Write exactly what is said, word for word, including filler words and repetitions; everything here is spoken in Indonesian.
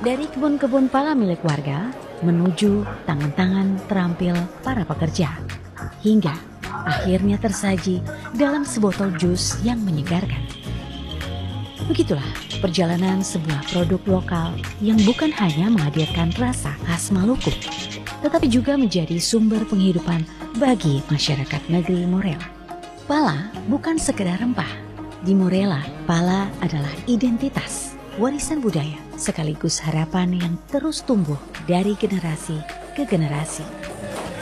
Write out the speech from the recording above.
Dari kebun-kebun pala milik warga menuju tangan-tangan terampil para pekerja, hingga akhirnya tersaji dalam sebotol jus yang menyegarkan. Begitulah perjalanan sebuah produk lokal yang bukan hanya menghadirkan rasa khas Maluku, tetapi juga menjadi sumber penghidupan bagi masyarakat negeri Morela. Pala bukan sekedar rempah. Di Morela, pala adalah identitas, warisan budaya, sekaligus harapan yang terus tumbuh dari generasi ke generasi.